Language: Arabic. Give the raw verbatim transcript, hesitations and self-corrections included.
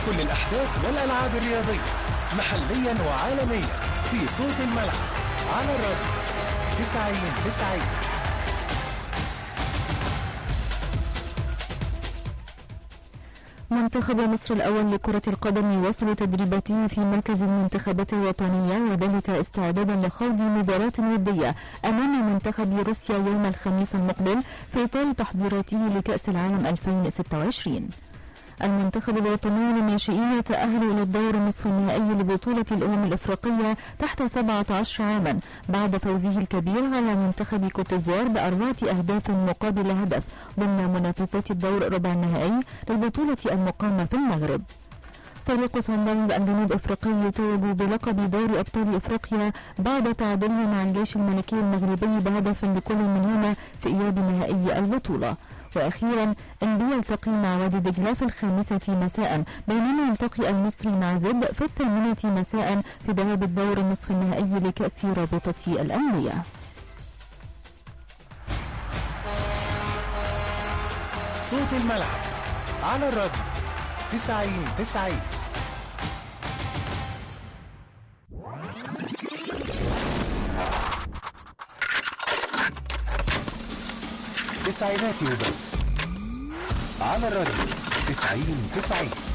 كل الأحداث والألعاب الرياضية محليا وعالميا في صوت الملعب على الراديو تسعين تسعين. منتخب مصر الأول لكرة القدم يواصل تدريباته في مركز المنتخبات الوطنية، وذلك استعدادا لخوض مباراة ودية أمام منتخب روسيا يوم الخميس المقبل في إطار تحضيراته لكأس العالم ألفين وستة وعشرين. المنتخب الوطني للناشئين تأهل إلى الدور النصف النهائي لبطولة الأمم الأفريقية تحت سبعة عشر عاما بعد فوزه الكبير على منتخب كوت ديفوار بأربعة أهداف مقابل هدف ضمن منافسات الدور ربع النهائي للبطولة المقامة في المغرب. فريق صن داونز الجنوب افريقي يتوج بلقب دوري ابطال افريقيا بعد تعادله مع الجيش الملكي المغربي بهدف لكل منهما في اياب نهائي البطوله. واخيرا انبي يلتقي مع وادي دجله في الخامسه مساء، بينما يلتقي المصري مع زد في الثامنه مساء في ذهاب الدور النصف النهائي لكأس رابطة الأندية. صوت الملعب على الراديو تسعين تسعين. تسعيناتي وبس على الراديو تسعين تسعين.